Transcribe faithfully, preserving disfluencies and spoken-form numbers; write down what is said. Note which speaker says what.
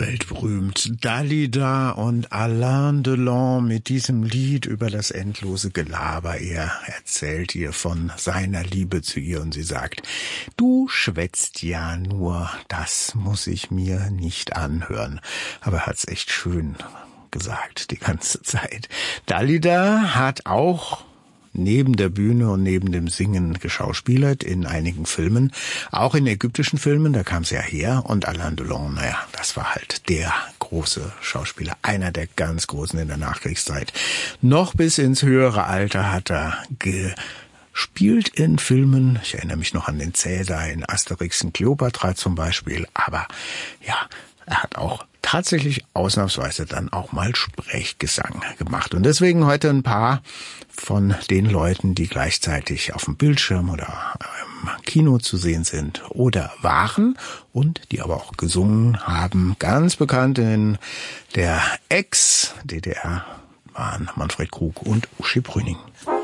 Speaker 1: weltberühmt. Dalida und Alain Delon mit diesem Lied über das endlose Gelaber. Er erzählt ihr von seiner Liebe zu ihr und sie sagt, du schwätzt ja nur, das muss ich mir nicht anhören. Aber er hat's echt schön gesagt, die ganze Zeit. Dalida hat auch neben der Bühne und neben dem Singen geschauspielert in einigen Filmen, auch in ägyptischen Filmen, da kam sie ja her. Und Alain Delon, naja, das war halt der große Schauspieler, einer der ganz Großen in der Nachkriegszeit. Noch bis ins höhere Alter hat er gespielt in Filmen. Ich erinnere mich noch an den Cäsar in Asterix und Kleopatra zum Beispiel. Aber ja, er hat auch tatsächlich ausnahmsweise dann auch mal Sprechgesang gemacht. Und deswegen heute ein paar von den Leuten, die gleichzeitig auf dem Bildschirm oder im Kino zu sehen sind oder waren und die aber auch gesungen haben. Ganz bekannt in der Ex-D D R waren Manfred Krug und Uschi Brüning.